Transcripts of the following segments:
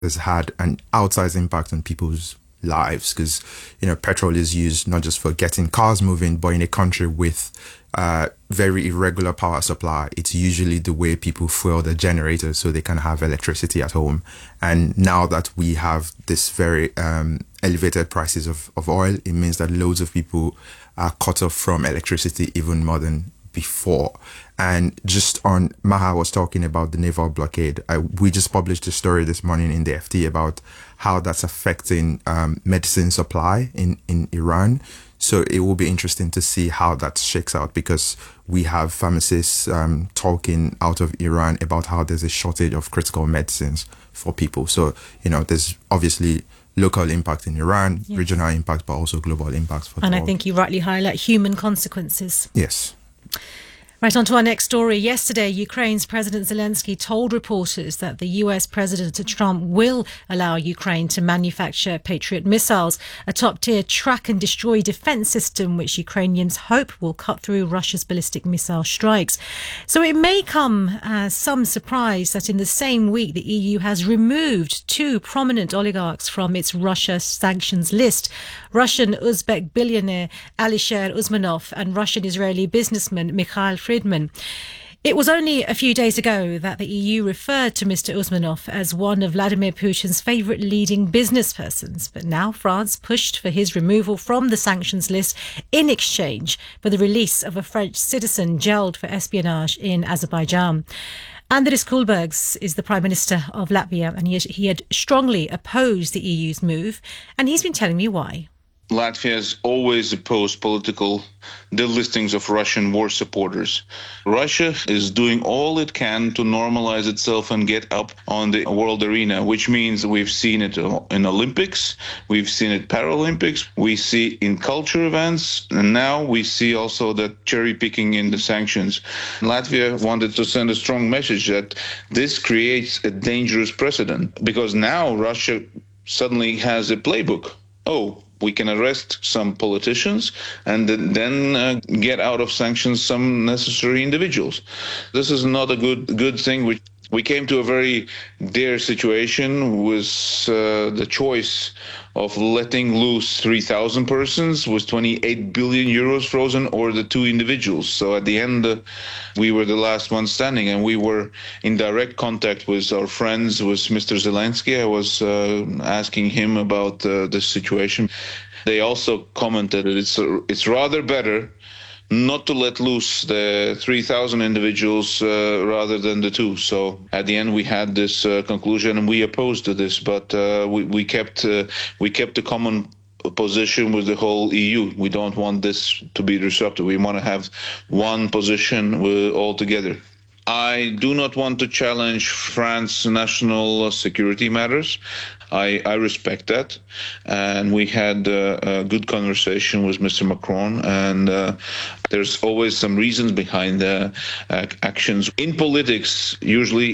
has had an outsized impact on people's lives because, petrol is used not just for getting cars moving, but in a country with very irregular power supply, it's usually the way people fuel their generators so they can have electricity at home. And now that we have this very elevated prices of oil, it means that loads of people are cut off from electricity even more than before. And just on, Maha was talking about the naval blockade. We just published a story this morning in the FT about how that's affecting medicine supply in Iran. So it will be interesting to see how that shakes out, because we have pharmacists talking out of Iran about how there's a shortage of critical medicines for people. So, there's obviously local impact in Iran, yes, regional impact, but also global impact for the world. And I think you rightly highlight human consequences. Yes. Right, on to our next story. Yesterday, Ukraine's President Zelensky told reporters that the US President Trump will allow Ukraine to manufacture Patriot missiles, a top-tier track and destroy defense system which Ukrainians hope will cut through Russia's ballistic missile strikes. So it may come as some surprise that in the same week, the EU has removed two prominent oligarchs from its Russia sanctions list: Russian Uzbek billionaire Alisher Usmanov and Russian-Israeli businessman Mikhail Friedman. It was only a few days ago that the EU referred to Mr. Usmanov as one of Vladimir Putin's favourite leading business persons, but now France pushed for his removal from the sanctions list in exchange for the release of a French citizen jailed for espionage in Azerbaijan. Andris Kulbergs is the Prime Minister of Latvia, and he had strongly opposed the EU's move, and he's been telling me why. Latvia has always opposed political delistings of Russian war supporters. Russia is doing all it can to normalize itself and get up on the world arena, which means we've seen it in Olympics, we've seen it Paralympics, we see in culture events, and now we see also that cherry picking in the sanctions. Latvia wanted to send a strong message that this creates a dangerous precedent, because now Russia suddenly has a playbook. We can arrest some politicians and then get out of sanctions some necessary individuals. This is not a good thing. We came to a very dire situation with the choice of letting loose 3,000 persons with 28 billion euros frozen, or the two individuals. So at the end, we were the last one standing, and we were in direct contact with our friends, with Mr. Zelensky. I was asking him about the situation. They also commented that it's rather better not to let loose the 3,000 individuals rather than the two. So at the end, we had this conclusion, and we opposed to this, but we kept a common position with the whole EU. We don't want this to be disrupted. We want to have one position all together. I do not want to challenge France's national security matters. I respect that, and we had a good conversation with Mr. Macron, and there's always some reasons behind the actions. In politics, usually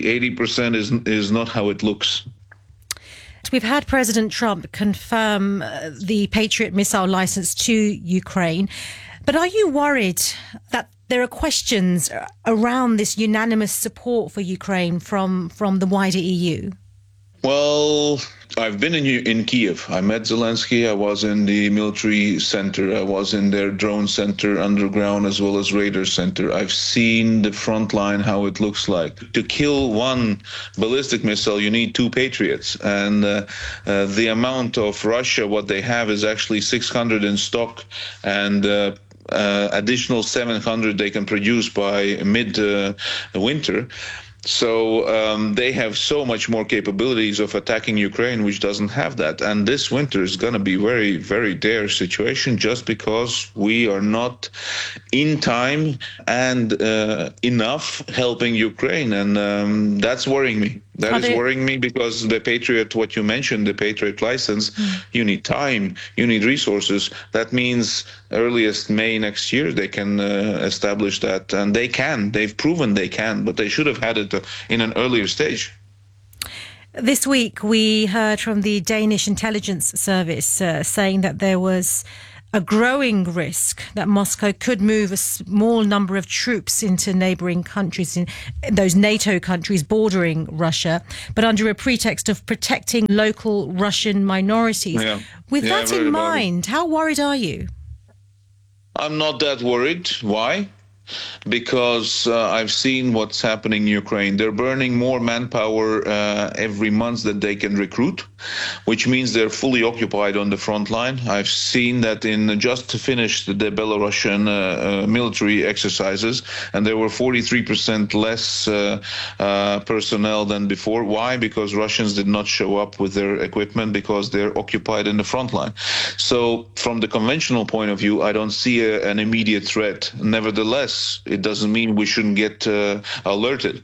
80% is not how it looks. We've had President Trump confirm the Patriot missile license to Ukraine, but are you worried that there are questions around this unanimous support for Ukraine from the wider EU? Well, I've been in Kiev. I met Zelensky. I was in the military center. I was in their drone center underground, as well as radar center. I've seen the front line, how it looks like. To kill one ballistic missile, you need two Patriots. And the amount of Russia, what they have is actually 600 in stock, and additional 700 they can produce by mid-winter. So they have so much more capabilities of attacking Ukraine, which doesn't have that. And this winter is going to be very, very dire situation, just because we are not in time and enough helping Ukraine. And that's worrying me. That is worrying me, because the Patriot, what you mentioned, the Patriot license, you need time, you need resources. That means earliest May next year they can establish that, and they've proven they can, but they should have had it in an earlier stage. This week we heard from the Danish intelligence service saying that there was a growing risk that Moscow could move a small number of troops into neighbouring countries, in those NATO countries bordering Russia, but under a pretext of protecting local Russian minorities. Yeah. With Yeah, that I read in about it. mind, how worried are you? I'm not that worried. Why? Because I've seen what's happening in Ukraine. They're burning more manpower every month that they can recruit, which means they're fully occupied on the front line. I've seen that in just finished the Belarusian military exercises, and there were 43% less personnel than before. Why? Because Russians did not show up with their equipment because they're occupied in the front line. So from the conventional point of view, I don't see an immediate threat. Nevertheless, it doesn't mean we shouldn't get alerted.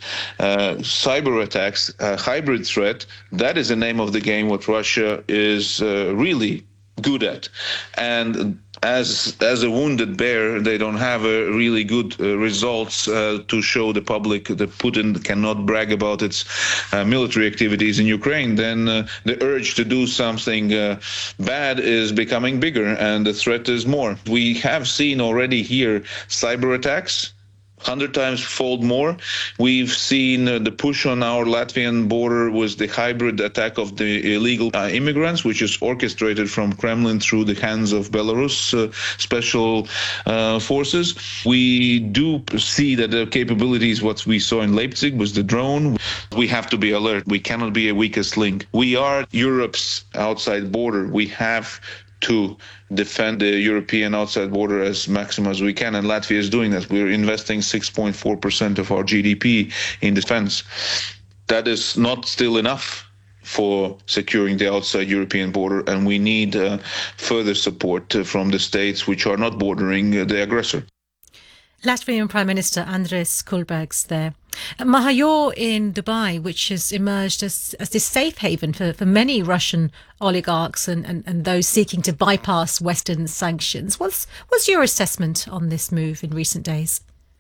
Cyber attacks, hybrid threat, that is the name of the game what Russia is really good at. And as a wounded bear, they don't have really good results to show the public that Putin cannot brag about its military activities in Ukraine. Then the urge to do something bad is becoming bigger, and the threat is more. We have seen already here cyber attacks. 100 times fold more. We've seen the push on our Latvian border was the hybrid attack of the illegal immigrants, which is orchestrated from Kremlin through the hands of Belarus special forces. We do see that the capabilities, what we saw in Leipzig was the drone. We have to be alert. We cannot be a weakest link. We are Europe's outside border. We have to defend the European outside border as maximum as we can, and Latvia is doing that. We're investing 6.4% of our GDP in defense. That is not still enough for securing the outside European border, and we need further support from the states which are not bordering the aggressor. Latvian Prime Minister Andris Kulbergs there. Maha, you're in Dubai, which has emerged as this safe haven for many Russian oligarchs and those seeking to bypass Western sanctions. What's your assessment on this move in recent days?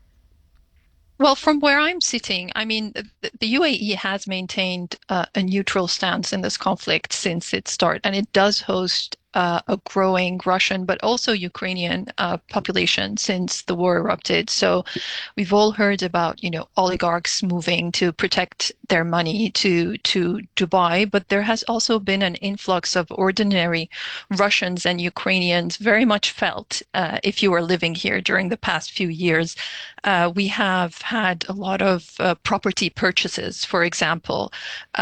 Well, from where I'm sitting, I mean, the UAE has maintained a neutral stance in this conflict since its start, and it does host a growing Russian but also Ukrainian population since the war erupted. So we've all heard about, oligarchs moving to protect their money to Dubai, but there has also been an influx of ordinary Russians and Ukrainians, very much felt if you are living here during the past few years. We have had a lot of property purchases, for example,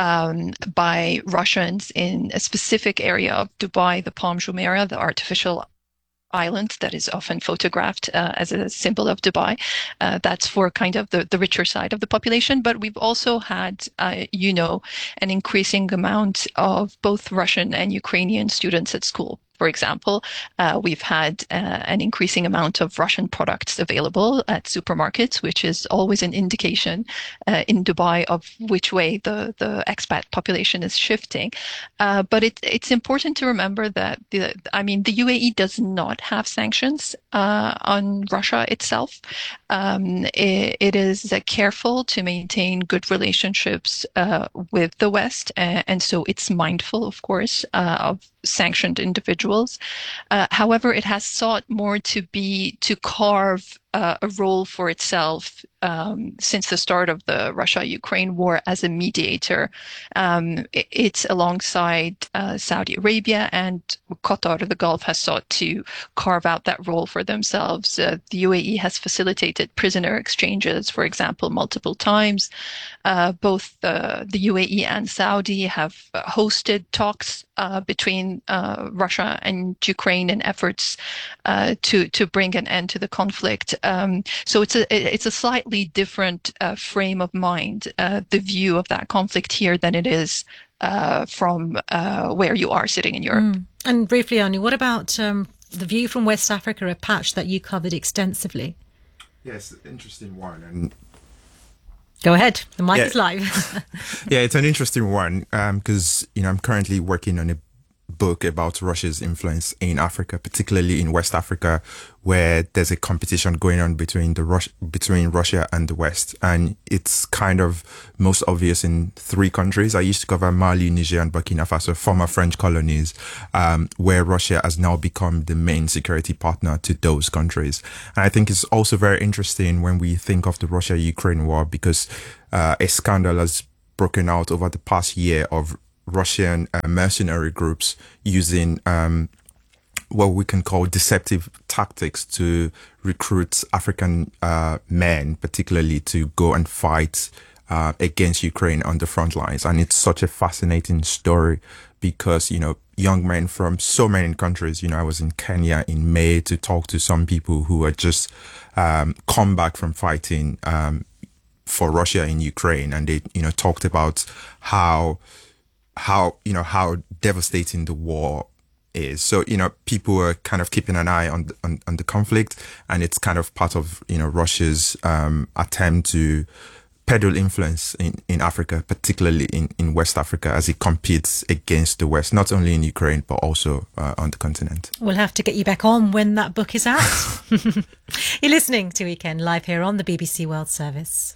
by Russians in a specific area of Dubai, the Palm Jumeirah, the artificial island that is often photographed as a symbol of Dubai. That's for kind of the richer side of the population. But we've also had, an increasing amount of both Russian and Ukrainian students at school. For example, we've had an increasing amount of Russian products available at supermarkets, which is always an indication in Dubai of which way the expat population is shifting. But it's important to remember that the UAE does not have sanctions on Russia itself. It is careful to maintain good relationships with the West, and so it's mindful, of course, of sanctioned individuals. However, it has sought more to carve a role for itself since the start of the Russia-Ukraine war as a mediator. It's alongside Saudi Arabia, and Qatar, the Gulf, has sought to carve out that role for themselves. The UAE has facilitated prisoner exchanges, for example, multiple times. Both the UAE and Saudi have hosted talks between Russia and Ukraine in efforts to bring an end to the conflict. So it's a slightly different frame of mind, the view of that conflict here, than it is from where you are sitting in Europe. And briefly, Anu, what about the view from West Africa, a patch that you covered extensively? Yes, interesting one. And go ahead, the mic is live. yeah, it's an interesting one because I'm currently working on a book about Russia's influence in Africa, particularly in West Africa, where there's a competition going on between between Russia and the West, and it's kind of most obvious in three countries. I used to cover Mali, Niger, and Burkina Faso, former French colonies, where Russia has now become the main security partner to those countries. And I think it's also very interesting when we think of the Russia-Ukraine war, because a scandal has broken out over the past year of Russian mercenary groups using what we can call deceptive tactics to recruit African men, particularly to go and fight against Ukraine on the front lines. And it's such a fascinating story because, you know, young men from so many countries, you know, I was in Kenya in May to talk to some people who had just come back from fighting for Russia in Ukraine. And they, you know, talked about how devastating the war is. So, you know, people are kind of keeping an eye on the conflict, and it's kind of part of, you know, Russia's attempt to peddle influence in Africa, particularly in West Africa, as it competes against the West, not only in Ukraine, but also on the continent. We'll have to get you back on when that book is out. You're listening to Weekend Live here on the BBC World Service.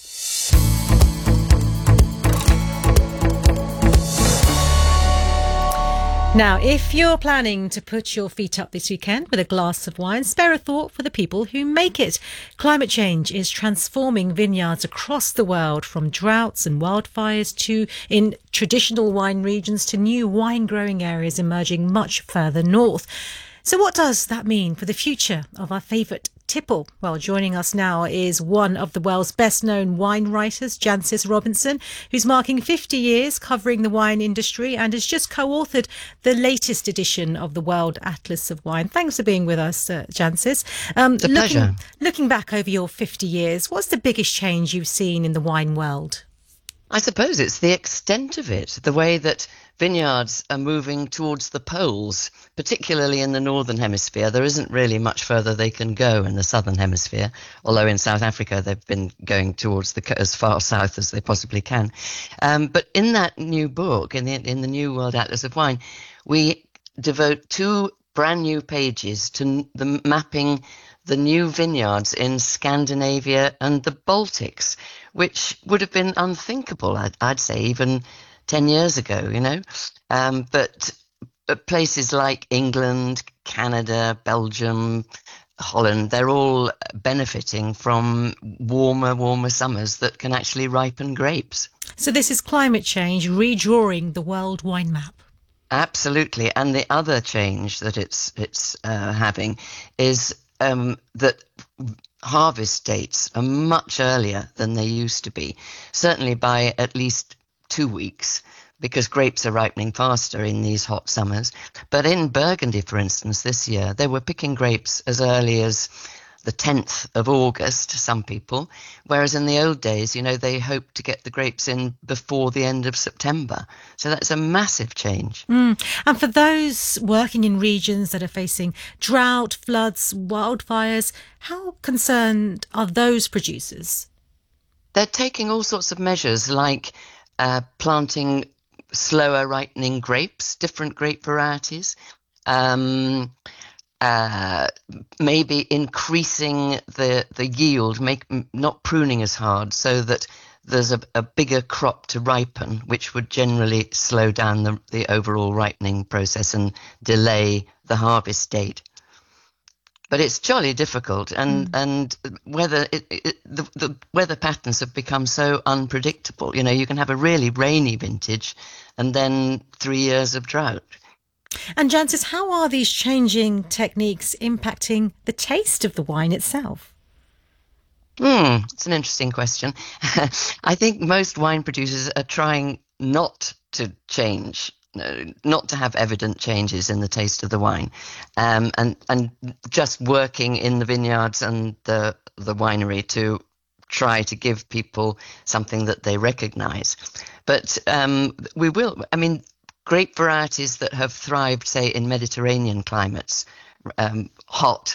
Now, if you're planning to put your feet up this weekend with a glass of wine, spare a thought for the people who make it. Climate change is transforming vineyards across the world, from droughts and wildfires to, in traditional wine regions, to new wine growing areas emerging much further north. So what does that mean for the future of our favourite tipple? Well, joining us now is one of the world's best-known wine writers, Jancis Robinson, who's marking 50 years covering the wine industry and has just co-authored the latest edition of the World Atlas of Wine. Thanks for being with us, Jancis. It's a pleasure. Looking back over your 50 years, what's the biggest change you've seen in the wine world? I suppose it's the extent of it, the way that vineyards are moving towards the poles, particularly in the northern hemisphere. There isn't really much further they can go in the southern hemisphere, although in South Africa they've been going towards as far south as they possibly can. But in that new book, in the new World Atlas of Wine, we devote 2 brand new pages to the mapping the new vineyards in Scandinavia and the Baltics, which would have been unthinkable, I'd say, even 10 years ago, you know. But places like England, Canada, Belgium, Holland, they're all benefiting from warmer summers that can actually ripen grapes. So this is climate change redrawing the world wine map. Absolutely. And the other change that it's having is that harvest dates are much earlier than they used to be, certainly by at least 2 weeks, because grapes are ripening faster in these hot summers. But in Burgundy, for instance, this year, they were picking grapes as early as the 10th of August, some people, whereas in the old days, you know, they hoped to get the grapes in before the end of September. So that's a massive change. And for those working in regions that are facing drought, floods, wildfires, how concerned are those producers? They're taking all sorts of measures, like planting slower ripening grapes, different grape varieties, maybe increasing the yield, not pruning as hard, so that there's a bigger crop to ripen, which would generally slow down the overall ripening process and delay the harvest date. But it's jolly difficult, and whether the weather patterns have become so unpredictable. You know, you can have a really rainy vintage and then 3 years of drought. And Jancis, how are these changing techniques impacting the taste of the wine itself? It's an interesting question. I think most wine producers are trying not to change, not to have evident changes in the taste of the wine, and just working in the vineyards and the winery to try to give people something that they recognize. But we will, I mean, grape varieties that have thrived, say, in Mediterranean climates, hot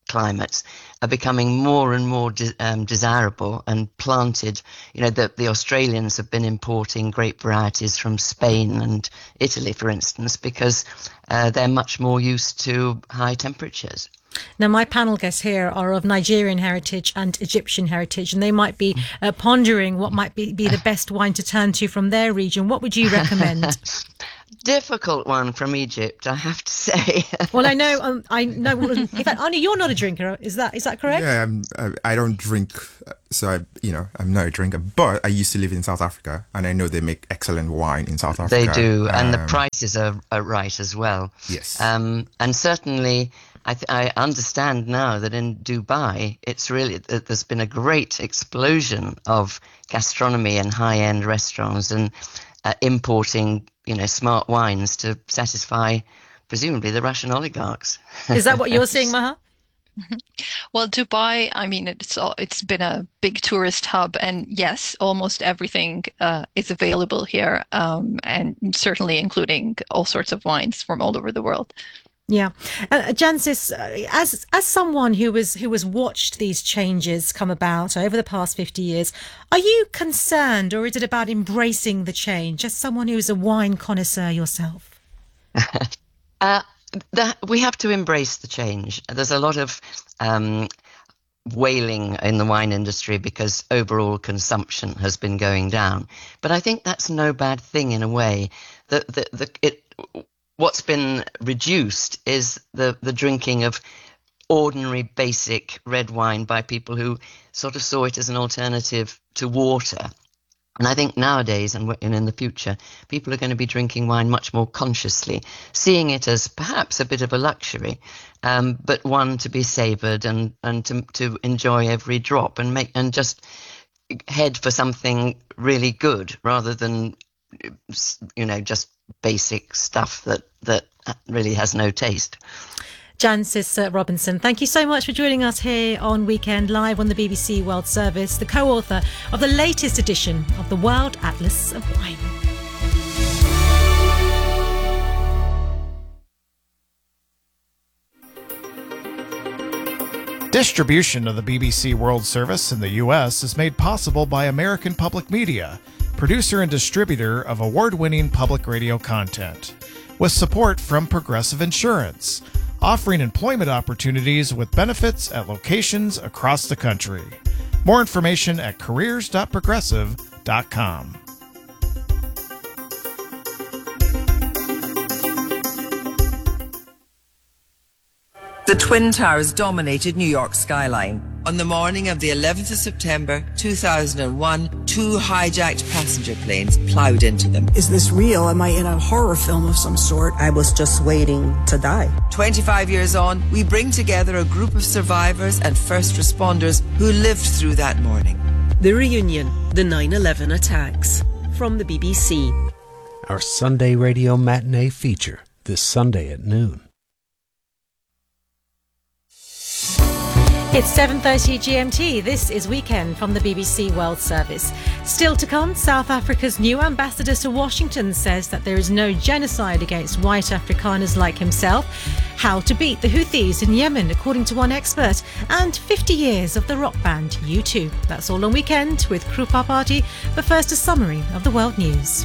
climates are becoming more and more desirable and planted. You know, the Australians have been importing grape varieties from Spain and Italy, for instance, because they're much more used to high temperatures. Now, my panel guests here are of Nigerian heritage and Egyptian heritage, and they might be pondering what might be the best wine to turn to from their region. What would you recommend? Difficult one from Egypt, I have to say. Well, I know. In fact, Anu, you're not a drinker. Is that correct? Yeah, I don't drink, so I'm not a drinker. But I used to live in South Africa, and I know they make excellent wine in South Africa. They do, and the prices are right as well. Yes. And certainly, I understand now that in Dubai, there's been a great explosion of gastronomy and high-end restaurants and importing, smart wines to satisfy, presumably, the Russian oligarchs. Is that what you're seeing, Maha? Well, Dubai, I mean, it's been a big tourist hub, and yes, almost everything is available here, and certainly including all sorts of wines from all over the world. Yeah. Jancis, as someone who has watched these changes come about over the past 50 years, are you concerned, or is it about embracing the change, as someone who's a wine connoisseur yourself? We have to embrace the change. There's a lot of wailing in the wine industry because overall consumption has been going down. But I think that's no bad thing in a way. What's been reduced is the drinking of ordinary basic red wine by people who sort of saw it as an alternative to water. And I think nowadays and in the future, people are going to be drinking wine much more consciously, seeing it as perhaps a bit of a luxury, but one to be savoured and to enjoy every drop and just head for something really good rather than, just basic stuff that really has no taste. Jancis Robinson, thank you so much for joining us here on Weekend Live on the BBC World Service, the co-author of the latest edition of the World Atlas of Wine. Distribution of the BBC World Service in the U.S. is made possible by American Public Media, producer and distributor of award-winning public radio content, with support from Progressive Insurance, offering employment opportunities with benefits at locations across the country. More information at careers.progressive.com. The Twin Towers dominated New York's skyline. On the morning of the 11th of September 2001, two hijacked passenger planes plowed into them. Is this real? Am I in a horror film of some sort? I was just waiting to die. 25 years on, we bring together a group of survivors and first responders who lived through that morning. The Reunion, the 9/11 attacks. From the BBC. Our Sunday radio matinee feature, this Sunday at noon. It's 7:30 GMT. This is Weekend from the BBC World Service. Still to come, South Africa's new ambassador to Washington says that there is no genocide against white Afrikaners like himself. How to beat the Houthis in Yemen, according to one expert. And 50 years of the rock band U2. That's all on Weekend with Krupa Party. But first, a summary of the world news.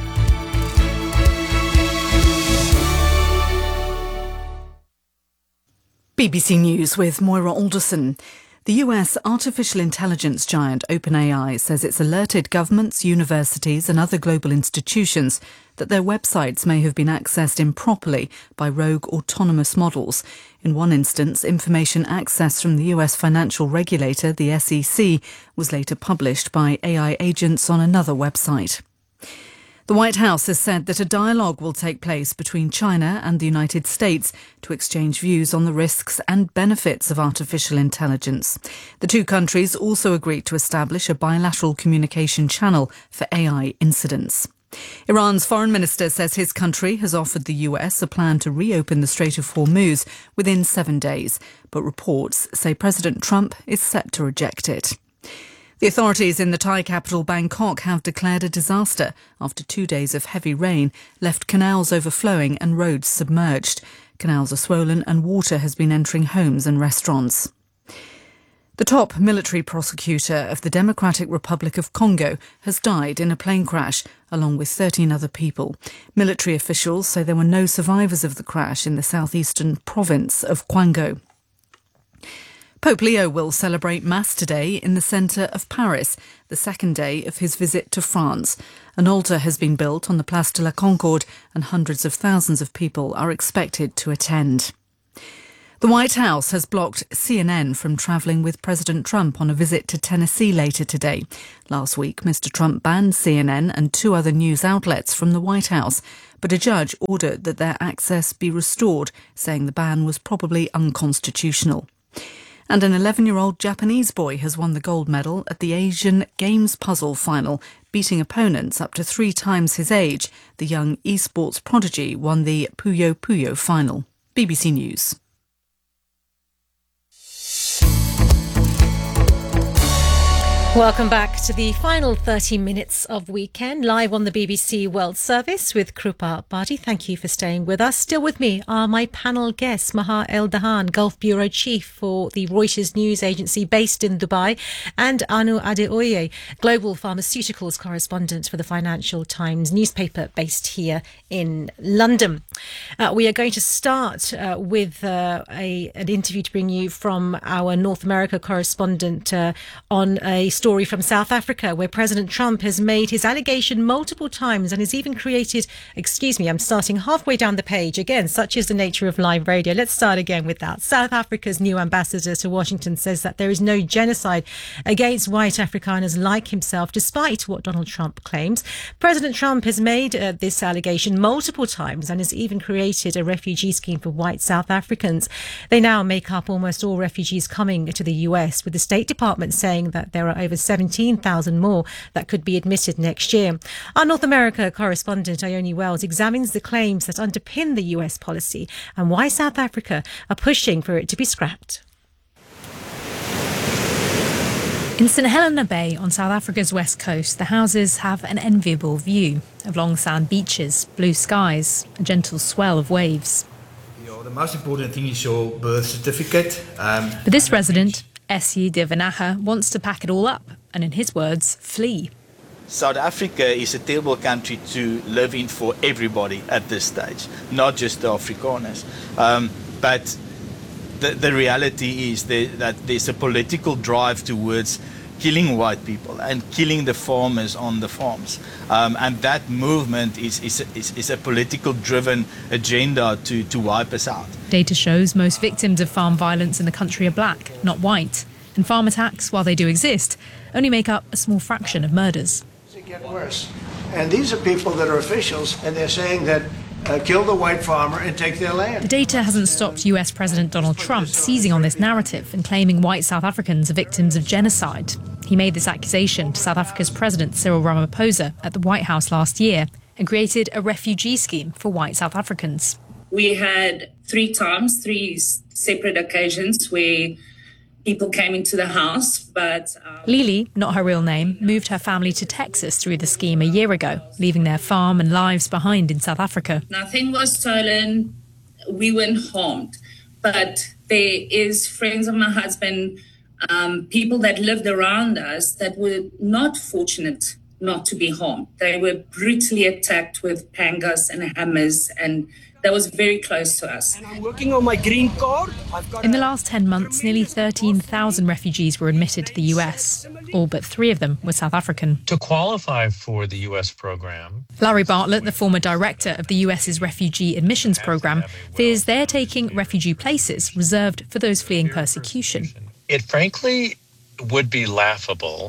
BBC News with Moira Alderson. The US artificial intelligence giant OpenAI says it's alerted governments, universities and other global institutions that their websites may have been accessed improperly by rogue autonomous models. In one instance, information accessed from the US financial regulator, the SEC, was later published by AI agents on another website. The White House has said that a dialogue will take place between China and the United States to exchange views on the risks and benefits of artificial intelligence. The two countries also agreed to establish a bilateral communication channel for AI incidents. Iran's foreign minister says his country has offered the US a plan to reopen the Strait of Hormuz within 7 days, but reports say President Trump is set to reject it. The authorities in the Thai capital Bangkok have declared a disaster after 2 days of heavy rain left canals overflowing and roads submerged. Canals are swollen and water has been entering homes and restaurants. The top military prosecutor of the Democratic Republic of Congo has died in a plane crash, along with 13 other people. Military officials say there were no survivors of the crash in the southeastern province of Kwango. Pope Leo will celebrate Mass today in the centre of Paris, the second day of his visit to France. An altar has been built on the Place de la Concorde and hundreds of thousands of people are expected to attend. The White House has blocked CNN from travelling with President Trump on a visit to Tennessee later today. Last week, Mr. Trump banned CNN and 2 other news outlets from the White House, but a judge ordered that their access be restored, saying the ban was probably unconstitutional. And an 11-year-old Japanese boy has won the gold medal at the Asian Games puzzle final, beating opponents up to 3 times his age. The young esports prodigy won the Puyo Puyo final. BBC News. Welcome back to the final 30 minutes of Weekend, live on the BBC World Service with Krupa Bhatti. Thank you for staying with us. Still with me are my panel guests, Maha El-Dahan, Gulf Bureau Chief for the Reuters News Agency based in Dubai, and Anu Adeoye, Global Pharmaceuticals Correspondent for the Financial Times newspaper based here in London. We are going to start with an interview to bring you from our North America correspondent on a story from South Africa, where President Trump has made his allegation multiple times and has even created, I'm starting halfway down the page again, such is the nature of live radio. Let's start again with that. South Africa's new ambassador to Washington says that there is no genocide against white Afrikaners like himself, despite what Donald Trump claims. President Trump has made this allegation multiple times and has even created a refugee scheme for white South Africans. They now make up almost all refugees coming to the US, with the State Department saying that there are over 17,000 more that could be admitted next year. Our North America correspondent, Ione Wells, examines the claims that underpin the US policy and why South Africa are pushing for it to be scrapped. In St Helena Bay on South Africa's west coast, the houses have an enviable view of long sand beaches, blue skies, a gentle swell of waves. The most important thing is your birth certificate. But this resident, Essie de Vanaga, wants to pack it all up and, in his words, flee. South Africa is a terrible country to live in for everybody at this stage, not just the Afrikaners. But the reality is that there's a political drive towards killing white people and killing the farmers on the farms. And that movement is a political driven agenda to wipe us out. Data shows most victims of farm violence in the country are black, not white. And farm attacks, while they do exist, only make up a small fraction of murders. It gets worse. And these are people that are officials, and they're saying that kill the white farmer and take their land. The data hasn't stopped US President Donald Trump seizing on this narrative and claiming white South Africans are victims of genocide. He made this accusation to South Africa's President Cyril Ramaphosa at the White House last year and created a refugee scheme for white South Africans. We had 3 separate occasions where people came into the house, but... Lili, not her real name, moved her family to Texas through the scheme a year ago, leaving their farm and lives behind in South Africa. Nothing was stolen. We weren't harmed. But there is friends of my husband, people that lived around us that were not fortunate not to be harmed. They were brutally attacked with pangas and hammers, and that was very close to us. And I'm working on my green card. In the last 10 months, nearly 13,000 refugees were admitted to the US. All but 3 of them were South African. To qualify for the US program, Larry Bartlett, the former director of the US's refugee admissions program, fears they're taking refugee places reserved for those fleeing persecution. It frankly would be laughable,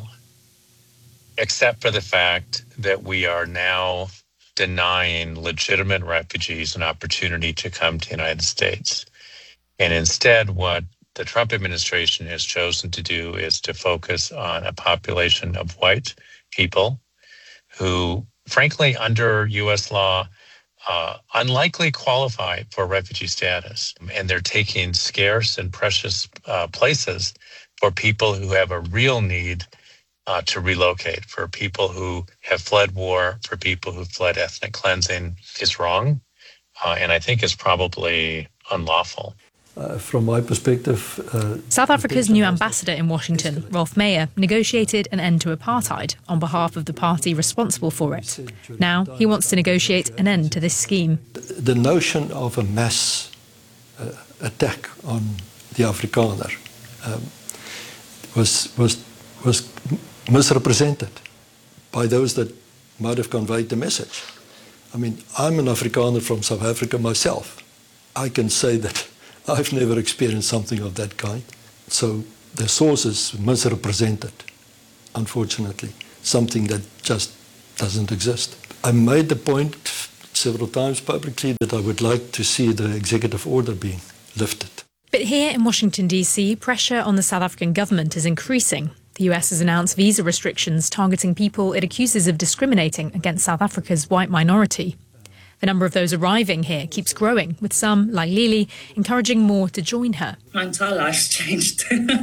except for the fact that we are now denying legitimate refugees an opportunity to come to the United States. And instead, what the Trump administration has chosen to do is to focus on a population of white people who, frankly, under U.S. law, unlikely qualify for refugee status. And they're taking scarce and precious places for people who have a real need to relocate, for people who have fled war, for people who fled ethnic cleansing, is wrong. And I think is probably unlawful. From my perspective, South Africa's new ambassador in Washington, Rolf Meyer, negotiated an end to apartheid on behalf of the party responsible for it. Now he wants to negotiate an end to this scheme. The notion of a mass attack on the Afrikaner was misrepresented by those that might have conveyed the message. I mean, I'm an Afrikaner from South Africa myself. I can say that I've never experienced something of that kind. So the source is misrepresented, unfortunately, something that just doesn't exist. I made the point several times publicly that I would like to see the executive order being lifted. But here in Washington, D.C., pressure on the South African government is increasing. The US has announced visa restrictions targeting people it accuses of discriminating against South Africa's white minority. The number of those arriving here keeps growing, with some, like Lily, encouraging more to join her. My entire life's changed.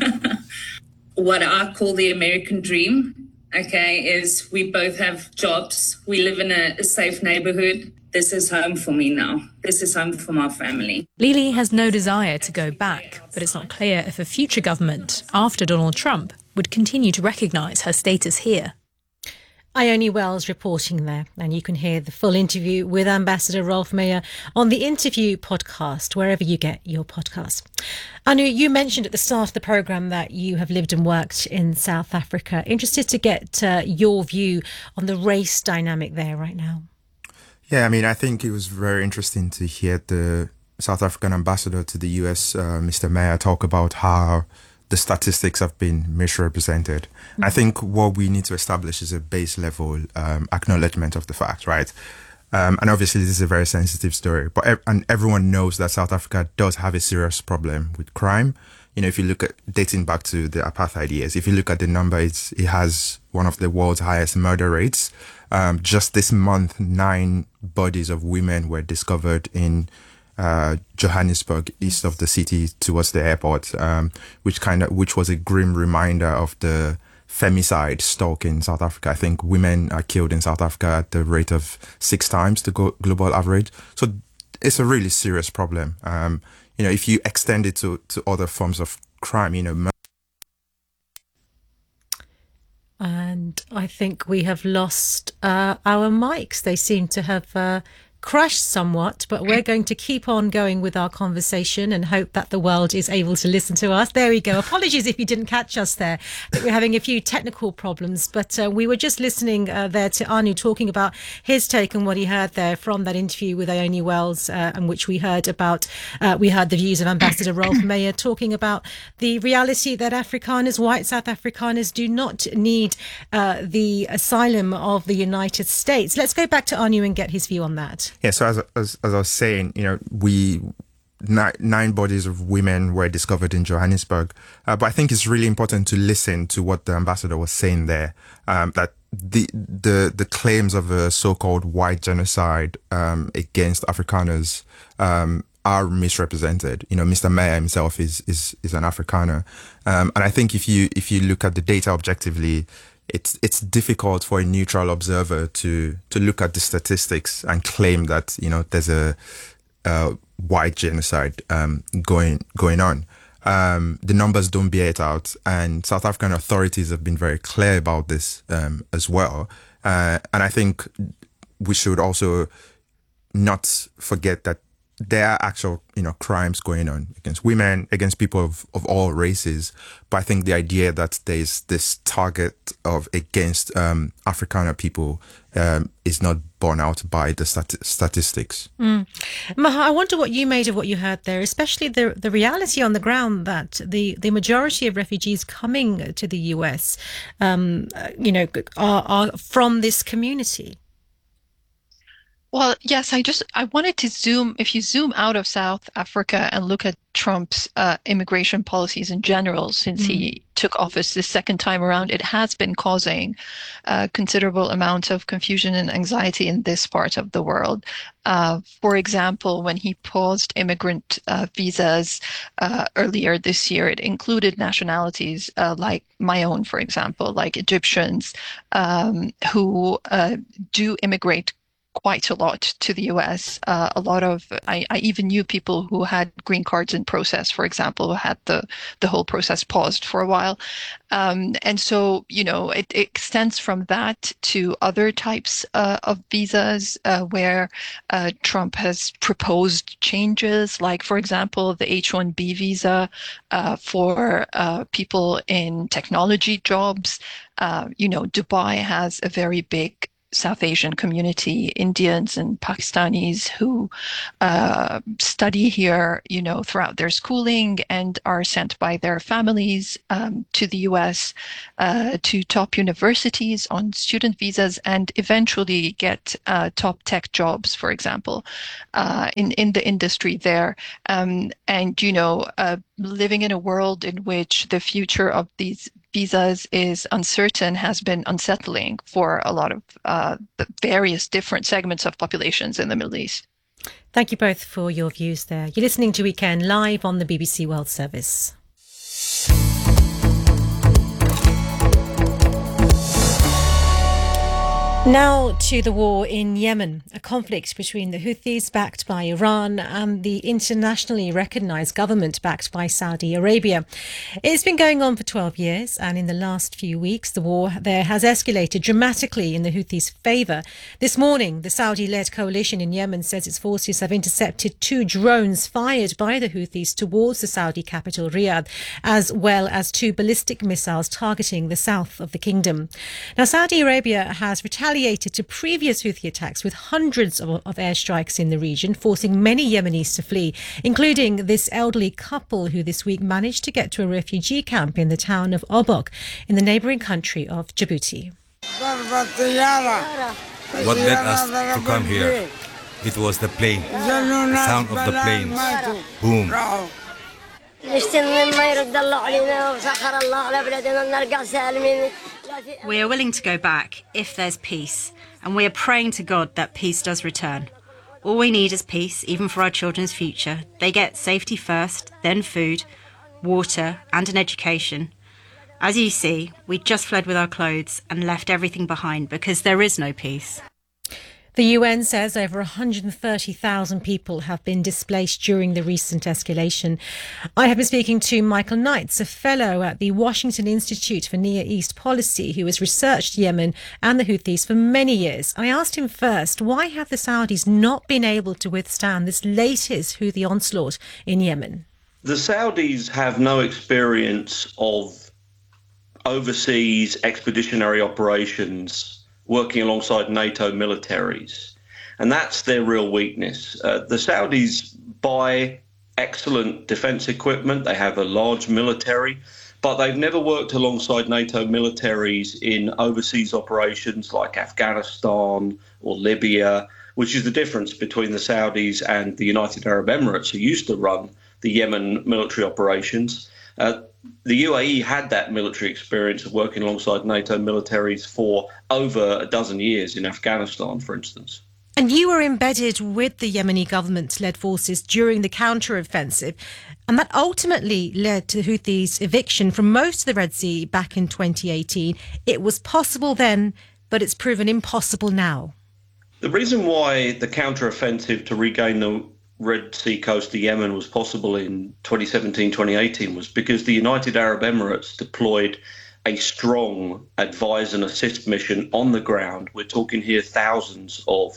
What I call the American dream, okay, is we both have jobs. We live in a safe neighborhood. This is home for me now. This is home for my family. Lily has no desire to go back, but it's not clear if a future government, after Donald Trump, would continue to recognise her status here. Ione Wells reporting there, and you can hear the full interview with Ambassador Rolf Meyer on the Interview podcast, wherever you get your podcasts. Anu, you mentioned at the start of the programme that you have lived and worked in South Africa. Interested to get your view on the race dynamic there right now. Yeah, I mean, I think it was very interesting to hear the South African ambassador to the US, Mr. Meyer, talk about how the statistics have been misrepresented. I think what we need to establish is a base level acknowledgement of the fact, right? And obviously this is a very sensitive story, but and everyone knows that South Africa does have a serious problem with crime. You know, if you look at dating back to the apartheid years, if you look at the number, it has one of the world's highest murder rates. Just this month, 9 bodies of women were discovered in Johannesburg, east of the city towards the airport, which was a grim reminder of the femicide stalk in South Africa. I think women are killed in South Africa at the rate of 6 times the global average. So it's a really serious problem. You know, if you extend it to other forms of crime, you know. And I think we have lost our mics. They seem to have crashed somewhat, but we're going to keep on going with our conversation and hope that the world is able to listen to us. There we go. Apologies if you didn't catch us there. I think we're having a few technical problems, but we were just listening there to Anu talking about his take on what he heard there from that interview with Ione Wells, in which we heard the views of Ambassador Rolf Meyer talking about the reality that Afrikaners, white South Afrikaners, do not need the asylum of the United States. Let's go back to Anu and get his view on that. Yeah, so as I was saying, you know, 9 bodies of women were discovered in Johannesburg. But I think it's really important to listen to what the ambassador was saying there, that the claims of a so-called white genocide against Afrikaners are misrepresented. You know, Mr. Meyer himself is an Afrikaner. And I think if you look at the data objectively, it's difficult for a neutral observer to look at the statistics and claim that, you know, there's a white genocide going on. The numbers don't bear it out, and South African authorities have been very clear about this as well. And I think we should also not forget that there are actual, you know, crimes going on against women, against people of all races. But I think the idea that there's this target against Afrikaner people is not borne out by the statistics. Maha, I wonder what you made of what you heard there, especially the reality on the ground that the majority of refugees coming to the US, you know, are from this community. Well, yes, I wanted to if you zoom out of South Africa and look at Trump's immigration policies in general, since he took office the second time around, it has been causing considerable amounts of confusion and anxiety in this part of the world. For example, when he paused immigrant visas earlier this year, it included nationalities like my own, for example, like Egyptians who do immigrate quite a lot to the US. A lot of, I even knew people who had green cards in process, for example, who had the whole process paused for a while. And so, it extends from that to other types of visas where Trump has proposed changes, like, for example, the H-1B visa for people in technology jobs. Dubai has a very big South Asian community, Indians and Pakistanis who study here, throughout their schooling and are sent by their families to the US to top universities on student visas and eventually get top tech jobs, for example, in the industry there. Living in a world in which the future of these visas is uncertain has been unsettling for a lot of the various different segments of populations in the Middle East. Thank you both for your views there. You're listening to Weekend live on the BBC World Service. Now to the war in Yemen, a conflict between the Houthis backed by Iran and the internationally recognised government backed by Saudi Arabia. It's been going on for 12 years, and in the last few weeks, the war there has escalated dramatically in the Houthis' favour. This morning, the Saudi-led coalition in Yemen says its forces have intercepted 2 drones fired by the Houthis towards the Saudi capital, Riyadh, as well as 2 ballistic missiles targeting the south of the kingdom. Now, Saudi Arabia has retaliated to previous Houthi attacks with hundreds of airstrikes in the region, forcing many Yemenis to flee, including this elderly couple who this week managed to get to a refugee camp in the town of Obok in the neighbouring country of Djibouti. What led us to come here? It was the plane, the sound of the planes. Boom. We are willing to go back if there's peace, and we are praying to God that peace does return. All we need is peace, even for our children's future. They get safety first, then food, water, and an education. As you see, we just fled with our clothes and left everything behind because there is no peace. The UN says over 130,000 people have been displaced during the recent escalation. I have been speaking to Michael Knights, a fellow at the Washington Institute for Near East Policy, who has researched Yemen and the Houthis for many years. I asked him first, why have the Saudis not been able to withstand this latest Houthi onslaught in Yemen? The Saudis have no experience of overseas expeditionary operations working alongside NATO militaries. And that's their real weakness. The Saudis buy excellent defense equipment. They have a large military, but they've never worked alongside NATO militaries in overseas operations like Afghanistan or Libya, which is the difference between the Saudis and the United Arab Emirates, who used to run the Yemen military operations. The UAE had that military experience of working alongside NATO militaries for over a dozen years in Afghanistan, for instance. And you were embedded with the Yemeni government-led forces during the counter-offensive, and that ultimately led to the Houthis' eviction from most of the Red Sea back in 2018. It was possible then, but it's proven impossible now. The reason why the counter-offensive to regain the Red Sea coast of Yemen was possible in 2017-2018 was because the United Arab Emirates deployed a strong advise and assist mission on the ground. We're talking here thousands of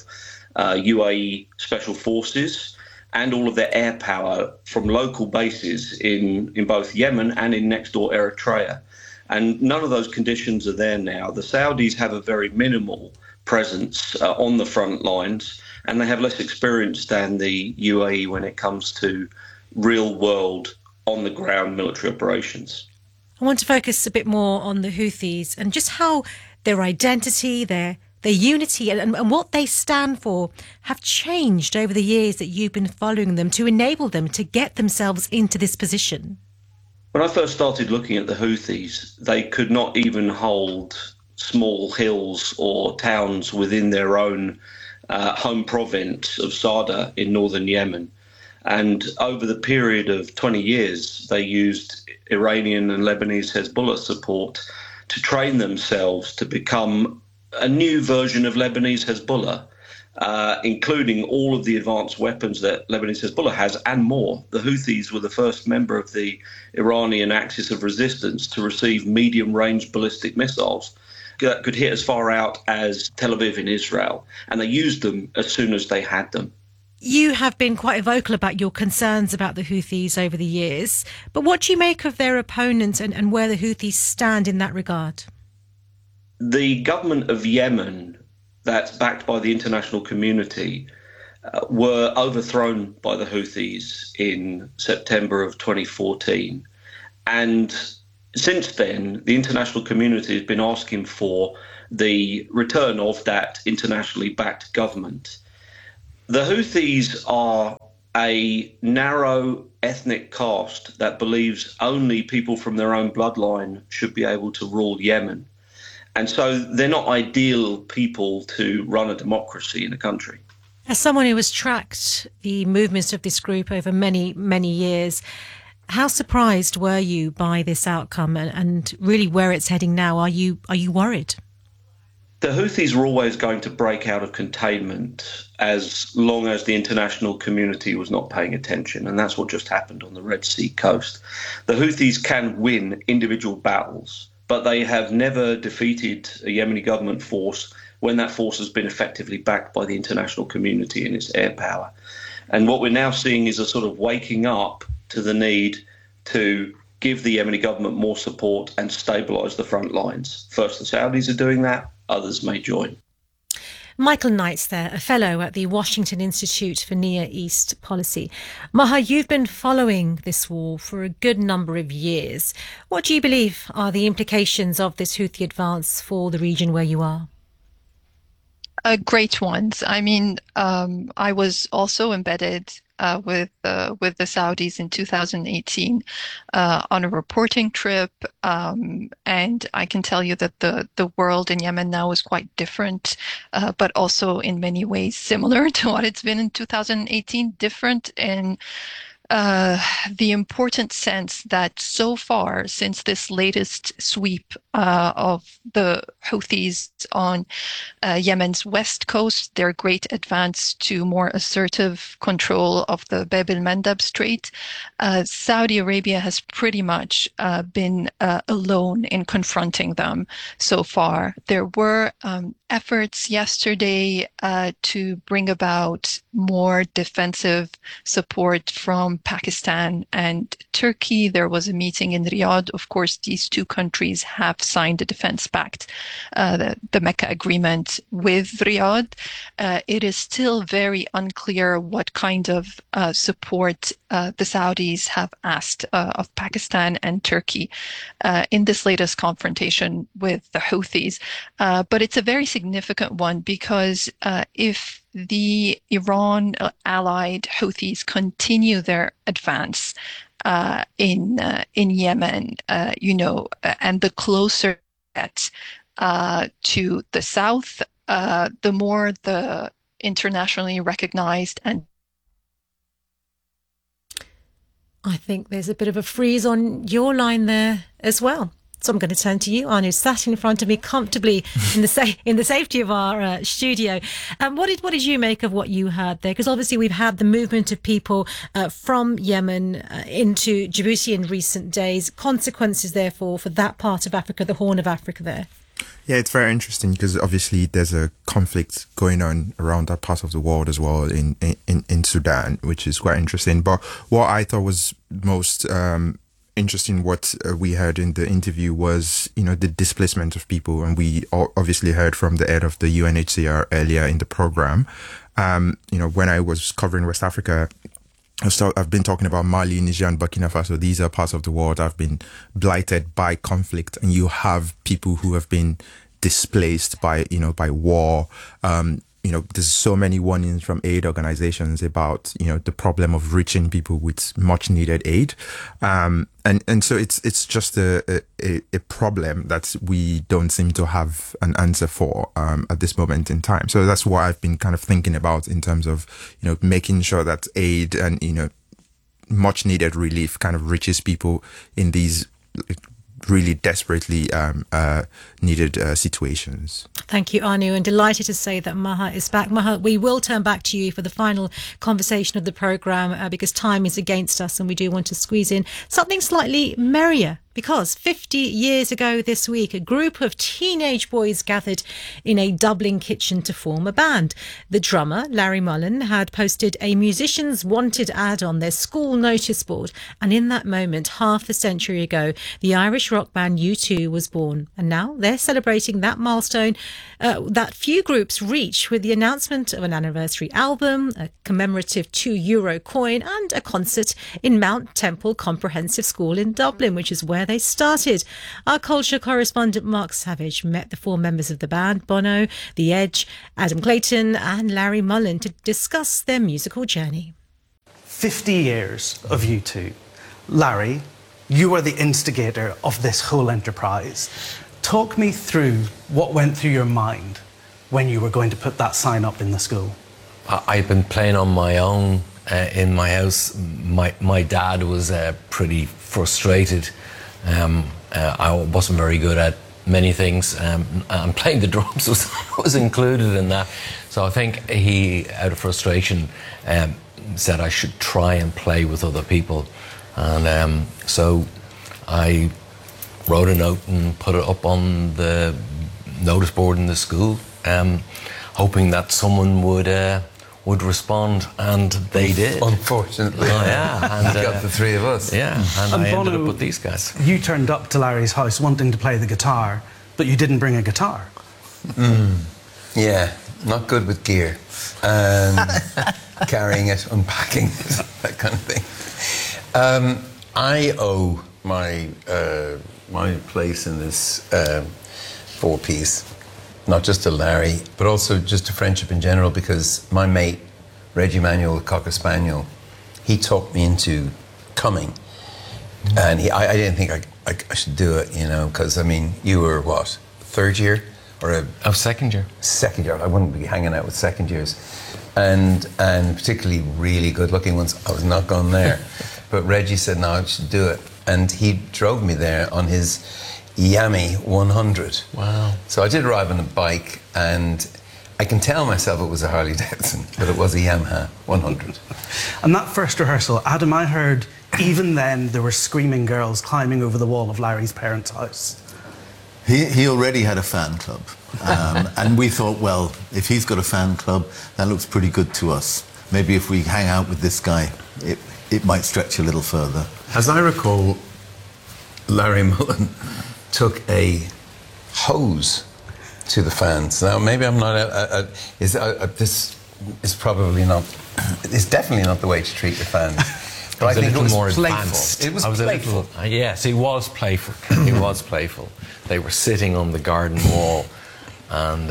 UAE special forces and all of their air power from local bases in both Yemen and in next door Eritrea. And none of those conditions are there now. The Saudis have a very minimal presence on the front lines, and they have less experience than the UAE when it comes to real-world, on-the-ground military operations. I want to focus a bit more on the Houthis and just how their identity, their unity and what they stand for have changed over the years that you've been following them to enable them to get themselves into this position. When I first started looking at the Houthis, they could not even hold small hills or towns within their own home province of Sada in northern Yemen. And over the period of 20 years, they used Iranian and Lebanese Hezbollah support to train themselves to become a new version of Lebanese Hezbollah. including all of the advanced weapons that Lebanese Hezbollah has and more. The Houthis were the first member of the Iranian Axis of Resistance to receive medium-range ballistic missiles that could hit as far out as Tel Aviv in Israel, and they used them as soon as they had them. You have been quite vocal about your concerns about the Houthis over the years, but what do you make of their opponents and where the Houthis stand in that regard? The government of Yemen, that's backed by the international community, were overthrown by the Houthis in September of 2014. And since then, the international community has been asking for the return of that internationally backed government. The Houthis are a narrow ethnic caste that believes only people from their own bloodline should be able to rule Yemen. And so they're not ideal people to run a democracy in a country. As someone who has tracked the movements of this group over many, many years, how surprised were you by this outcome and really where it's heading now? Are you worried? The Houthis were always going to break out of containment as long as the international community was not paying attention, and that's what just happened on the Red Sea coast. The Houthis can win individual battles, but they have never defeated a Yemeni government force when that force has been effectively backed by the international community and its air power. And what we're now seeing is a sort of waking up to the need to give the Yemeni government more support and stabilise the front lines. First, the Saudis are doing that. Others may join. Michael Knight's there, a fellow at the Washington Institute for Near East Policy. Maha, you've been following this war for a good number of years. What do you believe are the implications of this Houthi advance for the region where you are? Great ones. I mean, I was also embedded with the Saudis in 2018 on a reporting trip, and I can tell you that the world in Yemen now is quite different, but also in many ways similar to what it's been in 2018. Different in the important sense that so far, since this latest sweep of the Houthis on Yemen's west coast, their great advance to more assertive control of the Bab el-Mandab Strait, Saudi Arabia has pretty much been alone in confronting them so far. There were efforts yesterday to bring about more defensive support from Pakistan and Turkey. There was a meeting in Riyadh. Of course, these two countries have signed a defense pact, the Mecca Agreement with Riyadh. It is still very unclear what kind of support the Saudis have asked of Pakistan and Turkey in this latest confrontation with the Houthis. But it's a very significant one because if the Iran-allied Houthis continue their advance in Yemen, and the closer it to the south, the more the internationally recognized and I think there's a bit of a freeze on your line there as well. So I'm going to turn to you, Anu, sat in front of me comfortably in the safety of our studio. What did you make of what you heard there? Because obviously we've had the movement of people from Yemen into Djibouti in recent days. Consequences, therefore, for that part of Africa, the Horn of Africa there. Yeah, it's very interesting because obviously there's a conflict going on around that part of the world as well in Sudan, which is quite interesting. But what I thought was most interesting, what we heard in the interview was, the displacement of people. And we obviously heard from the head of the UNHCR earlier in the program. When I was covering West Africa, I've been talking about Mali, Niger, and Burkina Faso. These are parts of the world that have been blighted by conflict, and you have people who have been displaced by war. There's so many warnings from aid organizations about, the problem of reaching people with much needed aid. And so it's just a problem that we don't seem to have an answer for, at this moment in time. So that's what I've been kind of thinking about in terms of, making sure that aid and, much needed relief kind of reaches people in these really desperately needed situations. Thank you, Anu, and delighted to say that Maha is back. Maha, we will turn back to you for the final conversation of the programme because time is against us and we do want to squeeze in something slightly merrier. Because 50 years ago this week, a group of teenage boys gathered in a Dublin kitchen to form a band. The drummer, Larry Mullen, had posted a musicians wanted ad on their school notice board. And in that moment, half a century ago, the Irish rock band U2 was born. And now they're celebrating that milestone that few groups reach with the announcement of an anniversary album, a commemorative €2 coin and a concert in Mount Temple Comprehensive School in Dublin, which is where they started. Our culture correspondent Mark Savage met the four members of the band, Bono, The Edge, Adam Clayton and Larry Mullen, to discuss their musical journey. 50 years of U2. Larry, you were the instigator of this whole enterprise. Talk me through what went through your mind when you were going to put that sign up in the school. I'd been playing on my own in my house. My dad was pretty frustrated. I wasn't very good at many things, and playing the drums was included in that. So I think he, out of frustration, said I should try and play with other people. And so I wrote a note and put it up on the notice board in the school, hoping that someone would respond, and they did. Unfortunately. Oh, yeah. And, you got the three of us. Yeah, and I Bono, ended up with these guys. You turned up to Larry's house wanting to play the guitar, but you didn't bring a guitar. Yeah, not good with gear. Carrying it, unpacking it, that kind of thing. I owe my place in this four-piece not just to Larry, but also just to friendship in general, because my mate, Reggie Manuel, the Cocker Spaniel, he talked me into coming. And I didn't think I should do it, you know, because, I mean, you were, what, third year? Second year. Second year. I wouldn't be hanging out with second years. And particularly really good-looking ones. I was not going there. But Reggie said, no, I should do it. And he drove me there on his Yami 100. Wow. So I did arrive on a bike, and I can tell myself it was a Harley Davidson, but it was a Yamaha 100. And that first rehearsal, Adam, I heard even then there were screaming girls climbing over the wall of Larry's parents' house. He already had a fan club. And we thought, well, if he's got a fan club, that looks pretty good to us. Maybe if we hang out with this guy, it might stretch a little further. As I recall, Larry Mullen took a hose to the fans. Now, maybe I'm not... this is probably not... It's definitely not the way to treat your fans. But I think it was more playful. Advanced. It was playful. Yes, he was playful. He was playful. They were sitting on the garden wall, and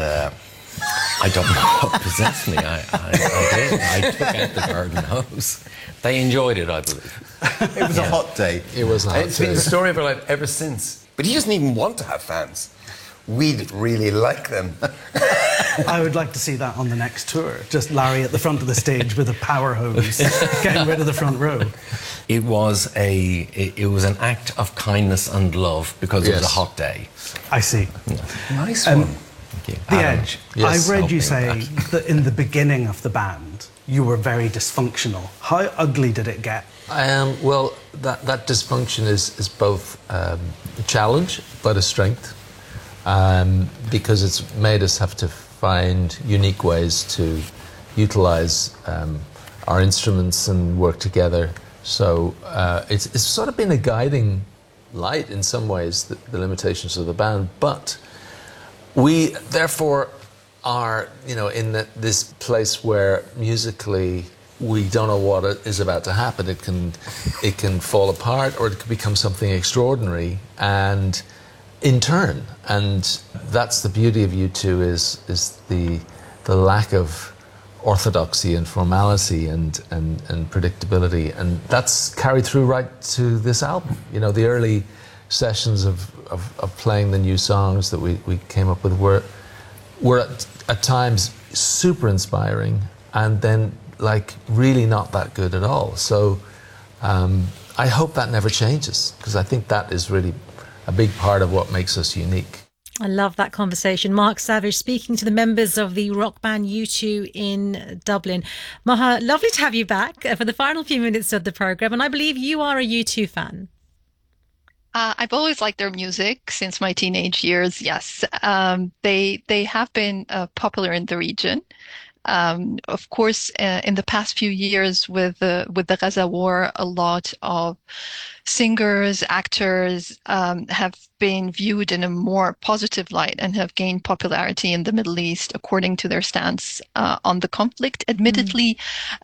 I don't know what possessed me. I did. I took out the garden hose. They enjoyed it, I believe. It was a hot day. It was a hot day. It's been the story of our life ever since. But he doesn't even want to have fans. We'd really like them. I would like to see that on the next tour. Just Larry at the front of the stage with a power hose, getting rid of the front row. It was an act of kindness and love because it was a hot day. I see. Yeah. Nice one. Thank you. The Edge. Yes, I read you say that in the beginning of the band, you were very dysfunctional. How ugly did it get? Well, that dysfunction is both a challenge but a strength, because it's made us have to find unique ways to utilize our instruments and work together. So it's sort of been a guiding light in some ways, the limitations of the band, but we therefore are, in this place where musically we don't know what is about to happen. It can fall apart, or it could become something extraordinary, and in turn. And that's the beauty of U2 is the lack of orthodoxy and formality and predictability, and that's carried through right to this album. The early sessions of playing the new songs that we came up with were at times super inspiring, and then really not that good at all. So I hope that never changes, because I think that is really a big part of what makes us unique. I love that conversation. Mark Savage speaking to the members of the rock band U2 in Dublin. Maha, lovely to have you back for the final few minutes of the programme. And I believe you are a U2 fan. I've always liked their music since my teenage years. Yes, they have been popular in the region. Of course, in the past few years with the Gaza war, a lot of singers, actors have been viewed in a more positive light and have gained popularity in the Middle East according to their stance on the conflict. Admittedly,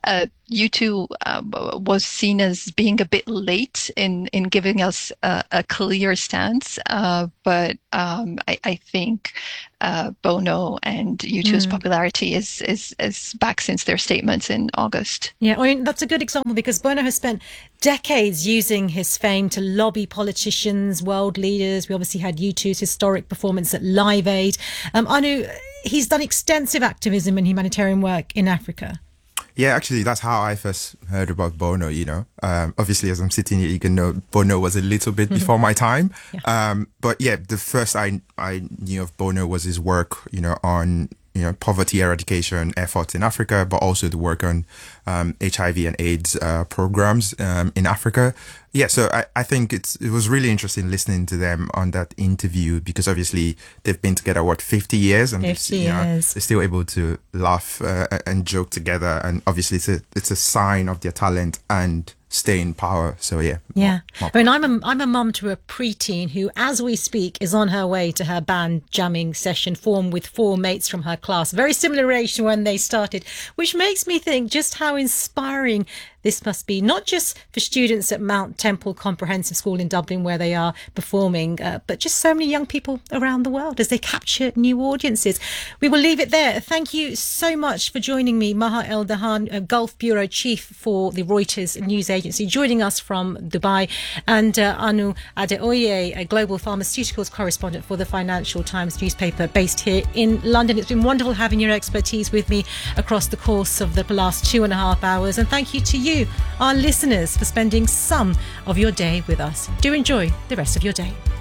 U2 was seen as being a bit late in giving us a clear stance, but I think Bono and U2's popularity is back since their statements in August. Yeah, I mean, that's a good example because Bono has spent decades using his fame to lobby politicians, world leaders. We obviously had U2's historic performance at Live Aid. Anu, he's done extensive activism and humanitarian work in Africa. Yeah, actually, that's how I first heard about Bono, you know. Obviously, as I'm sitting here, you can know Bono was a little bit before my time. Yeah. But yeah, the first I knew of Bono was his work, you know, on, you know, poverty eradication efforts in Africa, but also the work on HIV and AIDS programs in Africa. Yeah, so I think it was really interesting listening to them on that interview because obviously they've been together, 50 years? And 50 years. They're still able to laugh and joke together. And obviously it's a sign of their talent and stay in power. So yeah. I mean, I'm a mum to a preteen who, as we speak, is on her way to her band jamming session formed with 4 mates from her class. Very similar age to when they started, which makes me think just how inspiring this must be, not just for students at Mount Temple Comprehensive School in Dublin where they are performing, but just so many young people around the world as they capture new audiences. We will leave it there. Thank you so much for joining me, Maha El-Dahan, Gulf Bureau Chief for the Reuters News Agency, joining us from Dubai, and Anu Adeoye, a global pharmaceuticals correspondent for the Financial Times newspaper based here in London. It's been wonderful having your expertise with me across the course of the last 2.5 hours, and thank you to you, our listeners, for spending some of your day with us. Do enjoy the rest of your day.